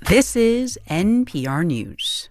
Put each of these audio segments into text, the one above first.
This is NPR News.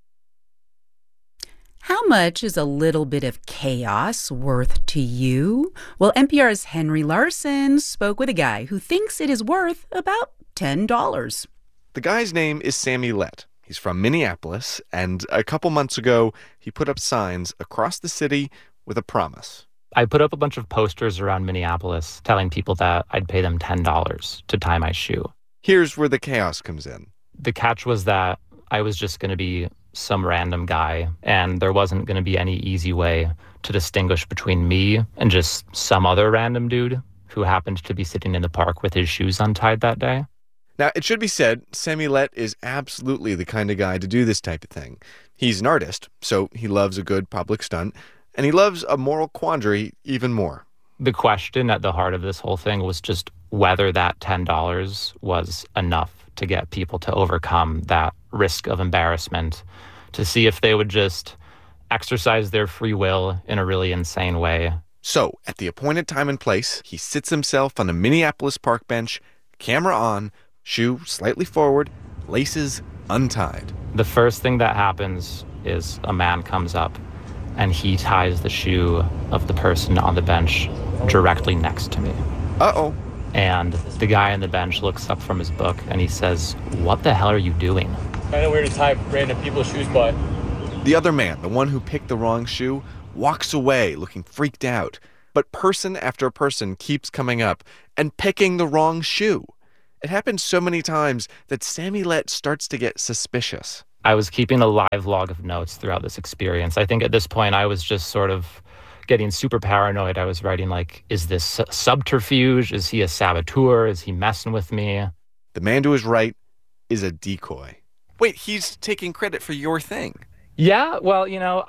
How much is a little bit of chaos worth to you? Well, NPR's Henry Larson spoke with a guy who thinks it is worth about $10. The guy's name is Sammy Lett. He's from Minneapolis, and a couple months ago, he put up signs across the city with a promise. I put up a bunch of posters around Minneapolis telling people that I'd pay them $10 to tie my shoe. Here's where the chaos comes in. The catch was that I was just going to be some random guy, and there wasn't going to be any easy way to distinguish between me and just some other random dude who happened to be sitting in the park with his shoes untied that day. Now, it should be said, Sammy Lett is absolutely the kind of guy to do this type of thing. He's an artist, so he loves a good public stunt, and he loves a moral quandary even more. The question at the heart of this whole thing was just whether that $10 was enough to get people to overcome that risk of embarrassment, to see if they would just exercise their free will in a really insane way. So, at the appointed time and place, he sits himself on a Minneapolis park bench, camera on, shoe slightly forward, laces untied. The first thing that happens is a man comes up and he ties the shoe of the person on the bench directly next to me. Uh-oh. And the guy on the bench looks up from his book and he says, "What the hell are you doing?" I know where to tie random people's shoes, but... The other man, the one who picked the wrong shoe, walks away looking freaked out. But person after person keeps coming up and picking the wrong shoe. It happens so many times that Sammy Lett starts to get suspicious. I was keeping a live log of notes throughout this experience. I think at this point I was just sort of getting super paranoid. I was writing like, is this subterfuge? Is he a saboteur? Is he messing with me? The man to his right is a decoy. Wait, he's taking credit for your thing. Yeah, well,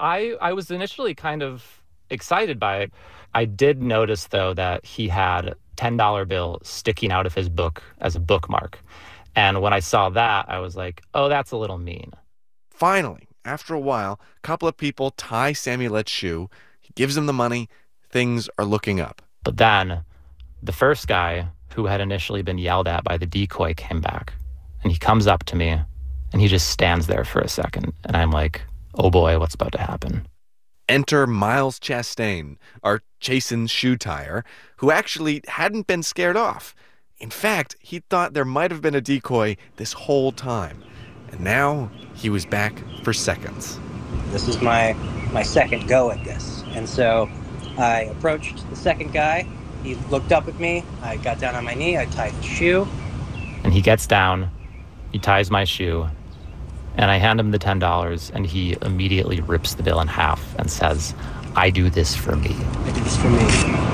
I was initially kind of excited by it. I did notice, though, that he had a $10 bill sticking out of his book as a bookmark. And when I saw that, I was like, oh, that's a little mean. Finally, after a while, a couple of people tie Sammy Lett's shoe. He gives them the money. Things are looking up. But then the first guy who had initially been yelled at by the decoy came back. And he comes up to me and he just stands there for a second. And I'm like, oh boy, what's about to happen? Enter Miles Chastain, our Chasen's shoe tire, who actually hadn't been scared off. In fact, he thought there might have been a decoy this whole time. And now he was back for seconds. This is my second go at this. And so I approached the second guy. He looked up at me. I got down on my knee. I tied his shoe. And he gets down. He ties my shoe. And I hand him the $10, and he immediately rips the bill in half and says, I do this for me. I do this for me.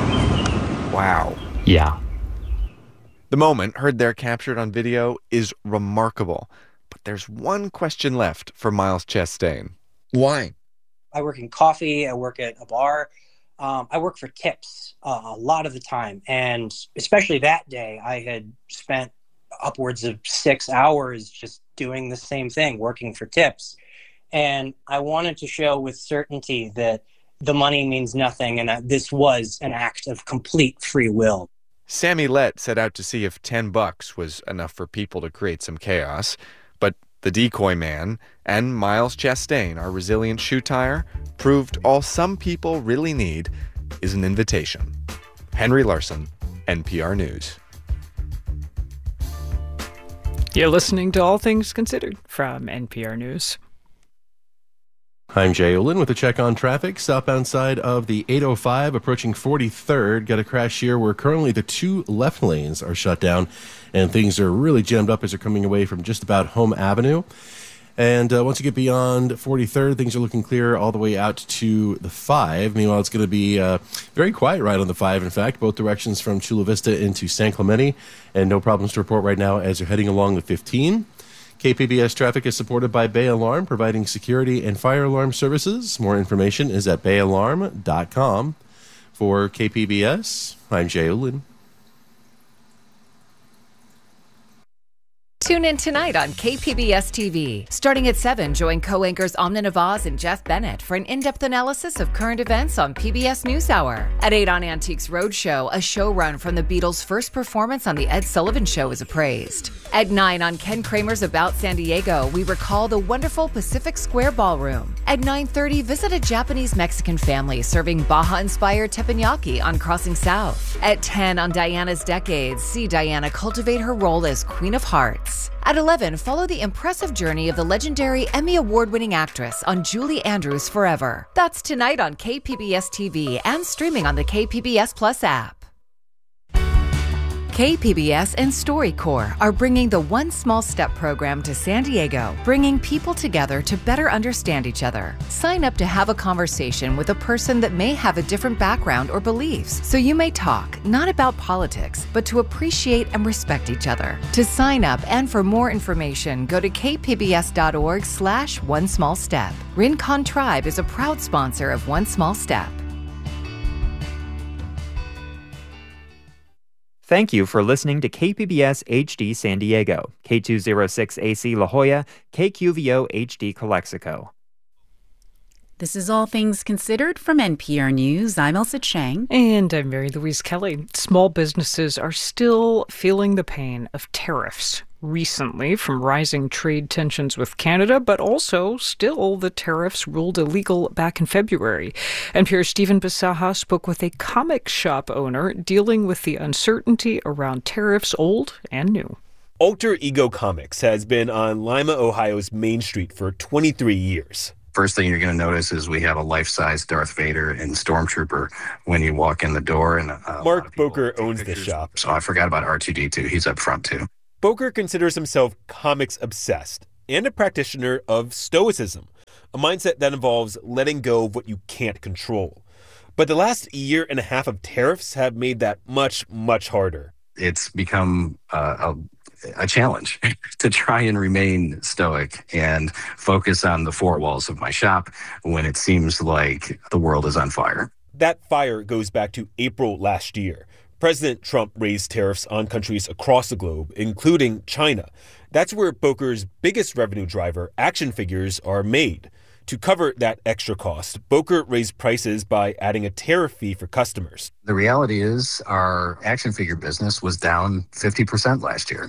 Wow. Yeah. The moment, heard there captured on video, is remarkable. But there's one question left for Miles Chastain. Why? I work in coffee. I work at a bar. I work for tips a lot of the time. And especially that day, I had spent upwards of 6 hours just doing the same thing, working for tips. And I wanted to show with certainty that the money means nothing and that this was an act of complete free will. Sammy Lett set out to see if $10 was enough for people to create some chaos. But the decoy man and Miles Chastain, our resilient shoe tire, proved all some people really need is an invitation. Henry Larson, NPR News. You're listening to All Things Considered from NPR News. I'm Jay Olin with a check on traffic. Southbound side of the 805 approaching 43rd. Got a crash here where currently the two left lanes are shut down and things are really jammed up as they're coming away from just about Home Avenue. And once you get beyond 43rd, things are looking clear all the way out to the 5. Meanwhile, it's going to be a very quiet ride on the 5, in fact, both directions from Chula Vista into San Clemente. And no problems to report right now as you're heading along the 15. KPBS traffic is supported by Bay Alarm, providing security and fire alarm services. More information is at bayalarm.com. For KPBS, I'm Jay Olin. Tune in tonight on KPBS TV. Starting at 7, join co-anchors Amna Nawaz and Jeff Bennett for an in-depth analysis of current events on PBS NewsHour. At 8 on Antiques Roadshow, a show run from the Beatles' first performance on The Ed Sullivan Show is appraised. At 9 on Ken Kramer's About San Diego, we recall the wonderful Pacific Square Ballroom. At 9:30, visit a Japanese-Mexican family serving Baja-inspired teppanyaki on Crossing South. At 10 on Diana's Decades, see Diana cultivate her role as Queen of Hearts. At 11, follow the impressive journey of the legendary Emmy Award-winning actress on Julie Andrews Forever. That's tonight on KPBS TV and streaming on the KPBS Plus app. KPBS and StoryCorps are bringing the One Small Step program to San Diego, bringing people together to better understand each other. Sign up to have a conversation with a person that may have a different background or beliefs, so you may talk not about politics, but to appreciate and respect each other. To sign up and for more information, go to kpbs.org/One Small Step. Rincon Tribe is a proud sponsor of One Small Step. Thank you for listening to KPBS HD San Diego, K206AC La Jolla, KQVO HD Calexico. This is All Things Considered from NPR News. I'm Elsa Chang. And I'm Mary Louise Kelly. Small businesses are still feeling the pain of tariffs recently from rising trade tensions with Canada, but also still the tariffs ruled illegal back in February. NPR's Stephen Bisaha spoke with a comic shop owner dealing with the uncertainty around tariffs, old and new. Alter Ego Comics has been on Lima, Ohio's Main Street for 23 years. First thing you're going to notice is we have a life-size Darth Vader and Stormtrooper when you walk in the door. And Mark Boker owns this shop. So I forgot about R2-D2. He's up front, too. Boker considers himself comics obsessed and a practitioner of stoicism, a mindset that involves letting go of what you can't control. But the last year and a half of tariffs have made that much, much harder. It's become a challenge to try and remain stoic and focus on the four walls of my shop when it seems like the world is on fire. That fire goes back to April last year. President Trump raised tariffs on countries across the globe, including China. That's where Boker's biggest revenue driver, action figures, are made. To cover that extra cost, Boker raised prices by adding a tariff fee for customers. The reality is our action figure business was down 50% last year.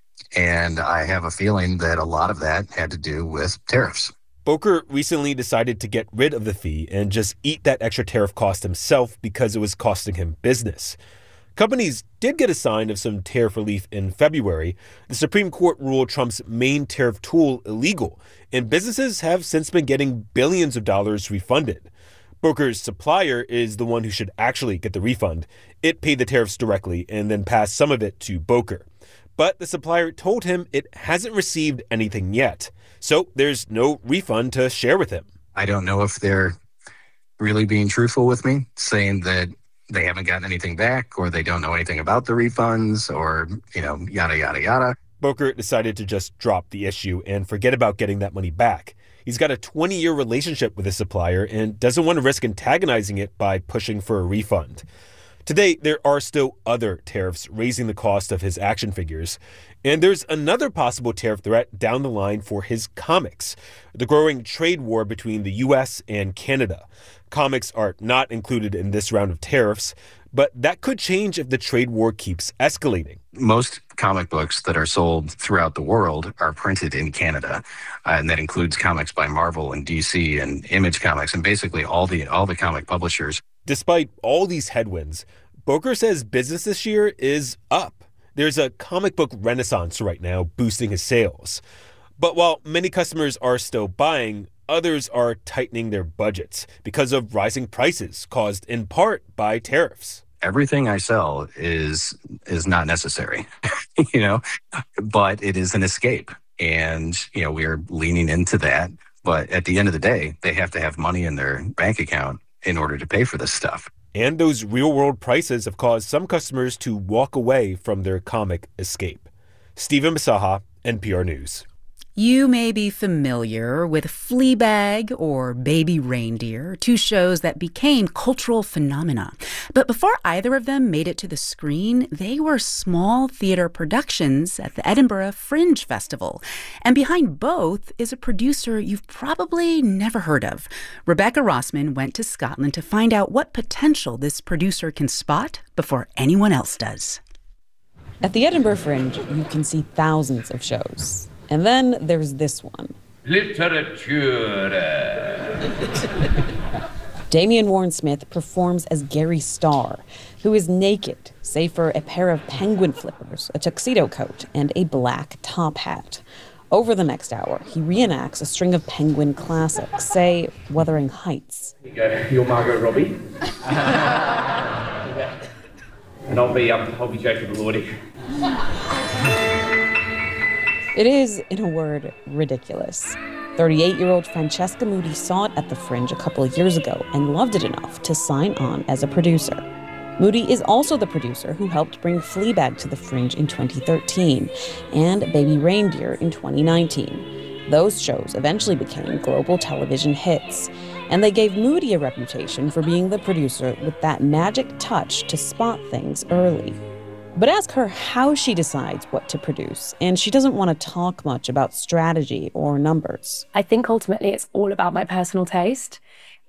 And I have a feeling that a lot of that had to do with tariffs. Boker recently decided to get rid of the fee and just eat that extra tariff cost himself because it was costing him business. Companies did get a sign of some tariff relief in February. The Supreme Court ruled Trump's main tariff tool illegal, and businesses have since been getting billions of dollars refunded. Boker's supplier is the one who should actually get the refund. It paid the tariffs directly and then passed some of it to Boker. But the supplier told him it hasn't received anything yet, so there's no refund to share with him. I don't know if they're really being truthful with me, saying that they haven't gotten anything back or they don't know anything about the refunds or, yada, yada, yada. Boker decided to just drop the issue and forget about getting that money back. He's got a 20-year relationship with his supplier and doesn't want to risk antagonizing it by pushing for a refund. Today, there are still other tariffs raising the cost of his action figures. And there's another possible tariff threat down the line for his comics, the growing trade war between the U.S. and Canada. Comics are not included in this round of tariffs, but that could change if the trade war keeps escalating. Most comic books that are sold throughout the world are printed in Canada, and that includes comics by Marvel and DC and Image Comics and basically all the comic publishers. Despite all these headwinds, Boker says business this year is up. There's a comic book renaissance right now boosting his sales. But while many customers are still buying, others are tightening their budgets because of rising prices caused in part by tariffs. Everything I sell is not necessary, but it is an escape. And, we are leaning into that. But at the end of the day, they have to have money in their bank account in order to pay for this stuff. And those real-world prices have caused some customers to walk away from their comic escape. Stephen Bisaha, NPR News. You may be familiar with Fleabag or Baby Reindeer, two shows that became cultural phenomena. But before either of them made it to the screen, they were small theater productions at the Edinburgh Fringe Festival. And behind both is a producer you've probably never heard of. Rebecca Rossman went to Scotland to find out what potential this producer can spot before anyone else does. At the Edinburgh Fringe, you can see thousands of shows. And then there's this one. Literature. Damian Warren Smith performs as Gary Starr, who is naked, save for a pair of penguin flippers, a tuxedo coat, and a black top hat. Over the next hour, he reenacts a string of penguin classics, say Wuthering Heights. Here you go, you're Margot Robbie. And I'll be Jacob Elordi. It is, in a word, ridiculous. 38-year-old Francesca Moody saw it at the Fringe a couple of years ago and loved it enough to sign on as a producer. Moody is also the producer who helped bring Fleabag to the Fringe in 2013 and Baby Reindeer in 2019. Those shows eventually became global television hits, and they gave Moody a reputation for being the producer with that magic touch to spot things early. But ask her how she decides what to produce, and she doesn't want to talk much about strategy or numbers. I think ultimately it's all about my personal taste,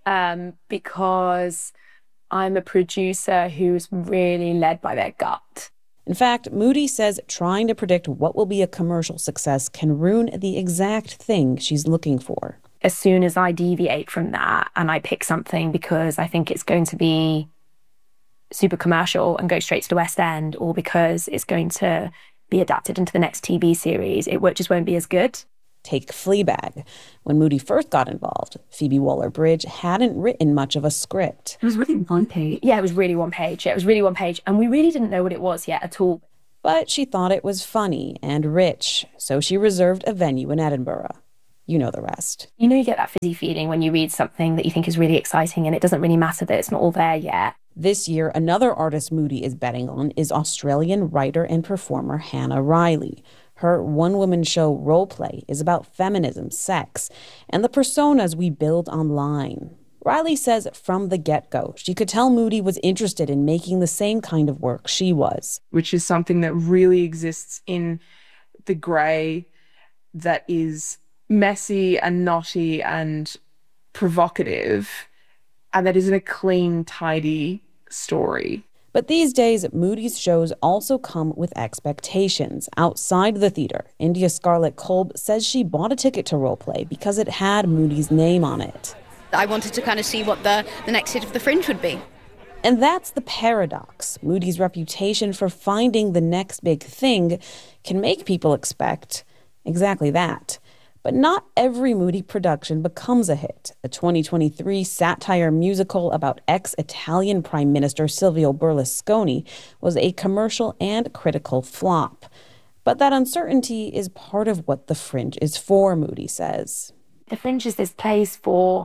because I'm a producer who's really led by their gut. In fact, Moody says trying to predict what will be a commercial success can ruin the exact thing she's looking for. As soon as I deviate from that and I pick something because I think it's going to be super commercial and go straight to the West End, or because it's going to be adapted into the next TV series, it just won't be as good. Take Fleabag. When Moody first got involved, Phoebe Waller-Bridge hadn't written much of a script. It was really one page. Yeah, it was really one page. And we really didn't know what it was yet at all. But she thought it was funny and rich, so she reserved a venue in Edinburgh. You know the rest. You know, you get that fizzy feeling when you read something that you think is really exciting and it doesn't really matter that it's not all there yet. This year, another artist Moody is betting on is Australian writer and performer Hannah Riley. Her one-woman show Role Play is about feminism, sex, and the personas we build online. Riley says from the get-go, she could tell Moody was interested in making the same kind of work she was. Which is something that really exists in the grey, that is messy and knotty and provocative, and that isn't a clean, tidy story. But these days, Moody's shows also come with expectations. Outside the theater, India Scarlett Kolb says she bought a ticket to Role Play because it had Moody's name on it. I wanted to kind of see what the next hit of the Fringe would be. And that's the paradox. Moody's reputation for finding the next big thing can make people expect exactly that. But not every Moody production becomes a hit. A 2023 satire musical about ex-Italian Prime Minister Silvio Berlusconi was a commercial and critical flop. But that uncertainty is part of what the Fringe is for, Moody says. The Fringe is this place for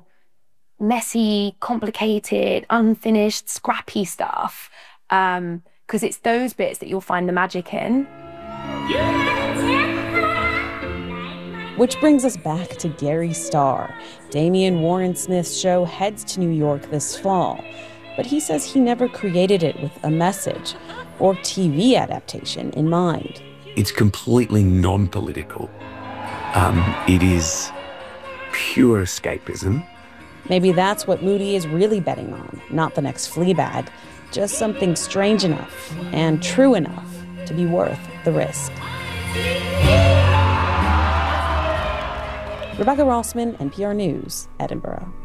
messy, complicated, unfinished, scrappy stuff. Because it's those bits that you'll find the magic in. Which brings us back to Gary Starr. Damian Warren Smith's show heads to New York this fall. But he says he never created it with a message or TV adaptation in mind. It's completely non-political. It is pure escapism. Maybe that's what Moody is really betting on. Not the next Fleabag, just something strange enough and true enough to be worth the risk. Rebecca Rossman, NPR News, Edinburgh.